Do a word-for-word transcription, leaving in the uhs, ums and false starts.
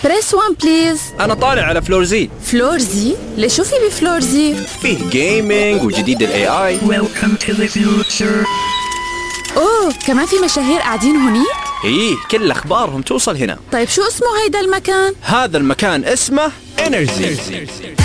بريس وان بليز. أنا طالع على فلور زي. فلور زي؟ ليش شو في بفلور زي؟ فيه جيمينج وجديد ال إيه آي. Welcome to the future. أوه كمان في مشاهير قاعدين هوني؟ إيه كل أخبارهم توصل هنا. طيب شو اسمه هيدا المكان؟ هذا المكان اسمه إنرجي.